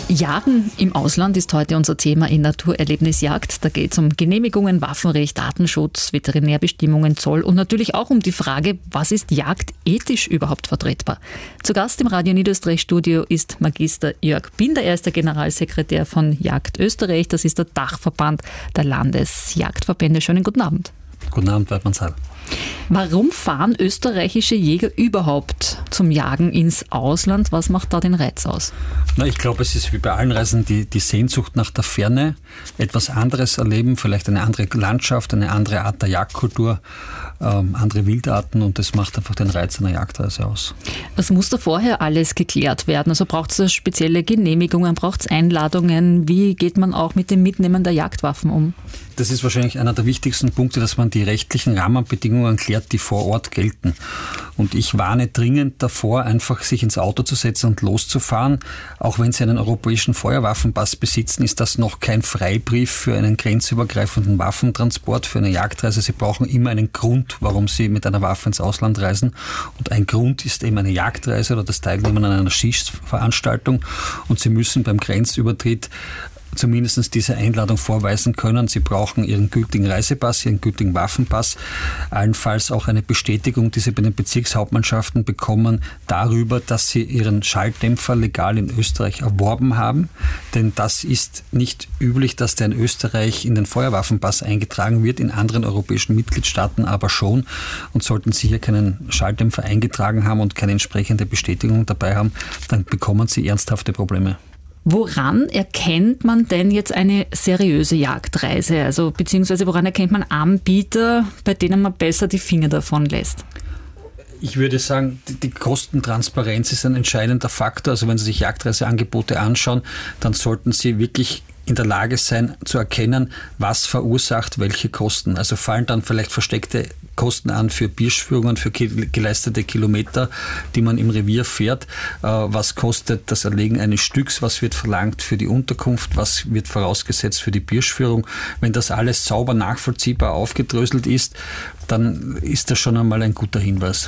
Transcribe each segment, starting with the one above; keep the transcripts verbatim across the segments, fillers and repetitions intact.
Jagen im Ausland ist heute unser Thema in Naturerlebnisjagd. Da geht es um Genehmigungen, Waffenrecht, Datenschutz, Veterinärbestimmungen, Zoll und natürlich auch um die Frage, was ist Jagd ethisch überhaupt vertretbar? Zu Gast im Radio Niederösterreich-Studio ist Magister Jörg Binder. Er ist der Generalsekretär von Jagd Österreich. Das ist der Dachverband der Landesjagdverbände. Schönen guten Abend. Guten Abend, Weidmannsheil. Warum fahren österreichische Jäger überhaupt zum Jagen ins Ausland? Was macht da den Reiz aus? Na, ich glaube, es ist wie bei allen Reisen die, die Sehnsucht nach der Ferne, etwas anderes erleben, vielleicht eine andere Landschaft, eine andere Art der Jagdkultur, ähm, andere Wildarten, und das macht einfach den Reiz einer Jagdreise aus. Was muss da vorher alles geklärt werden? Also braucht es spezielle Genehmigungen, braucht es Einladungen? Wie geht man auch mit dem Mitnehmen der Jagdwaffen um? Das ist wahrscheinlich einer der wichtigsten Punkte, dass man die rechtlichen Rahmenbedingungen klärt, die vor Ort gelten. Und ich warne dringend davor, einfach sich ins Auto zu setzen und loszufahren. Auch wenn Sie einen europäischen Feuerwaffenpass besitzen, ist das noch kein Freibrief für einen grenzübergreifenden Waffentransport, für eine Jagdreise. Sie brauchen immer einen Grund, warum Sie mit einer Waffe ins Ausland reisen. Und ein Grund ist eben eine Jagdreise oder das Teilnehmen an einer Schießveranstaltung. Und Sie müssen beim Grenzübertritt zumindest diese Einladung vorweisen können. Sie brauchen Ihren gültigen Reisepass, Ihren gültigen Waffenpass, allenfalls auch eine Bestätigung, die Sie bei den Bezirkshauptmannschaften bekommen, darüber, dass Sie Ihren Schalldämpfer legal in Österreich erworben haben. Denn das ist nicht üblich, dass der in Österreich in den Feuerwaffenpass eingetragen wird, in anderen europäischen Mitgliedstaaten aber schon. Und sollten Sie hier keinen Schalldämpfer eingetragen haben und keine entsprechende Bestätigung dabei haben, dann bekommen Sie ernsthafte Probleme. Woran erkennt man denn jetzt eine seriöse Jagdreise? Also beziehungsweise woran erkennt man Anbieter, bei denen man besser die Finger davon lässt? Ich würde sagen, die Kostentransparenz ist ein entscheidender Faktor. Also wenn Sie sich Jagdreiseangebote anschauen, dann sollten Sie wirklich in der Lage sein zu erkennen, was verursacht welche Kosten. Also fallen dann vielleicht versteckte Kosten an für Birschführungen, für geleistete Kilometer, die man im Revier fährt. Was kostet das Erlegen eines Stücks? Was wird verlangt für die Unterkunft? Was wird vorausgesetzt für die Birschführung? Wenn das alles sauber nachvollziehbar aufgedröselt ist, dann ist das schon einmal ein guter Hinweis.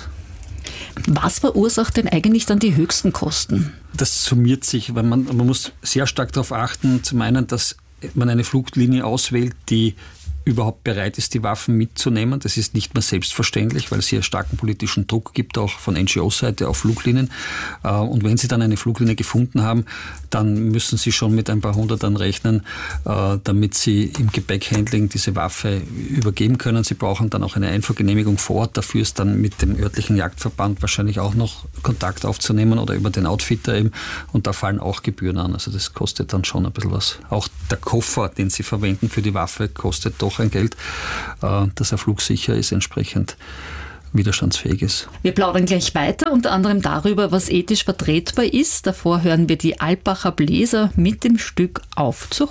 Was verursacht denn eigentlich dann die höchsten Kosten? Das summiert sich, weil man, man muss sehr stark darauf achten, zum einen, dass man eine Fluglinie auswählt, die überhaupt bereit ist, die Waffen mitzunehmen. Das ist nicht mehr selbstverständlich, weil es hier starken politischen Druck gibt, auch von N G O-Seite auf Fluglinien. Und wenn Sie dann eine Fluglinie gefunden haben, dann müssen Sie schon mit ein paar Hundertern rechnen, damit Sie im Gepäckhandling diese Waffe übergeben können. Sie brauchen dann auch eine Einfuhrgenehmigung vor Ort. Dafür ist dann mit dem örtlichen Jagdverband wahrscheinlich auch noch Kontakt aufzunehmen oder über den Outfitter eben. Und da fallen auch Gebühren an. Also das kostet dann schon ein bisschen was. Auch der Koffer, den Sie verwenden für die Waffe, kostet doch ein Geld, dass er flugsicher ist, entsprechend widerstandsfähig ist. Wir plaudern gleich weiter, unter anderem darüber, was ethisch vertretbar ist. Davor hören wir die Alpacher Bläser mit dem Stück Auf zur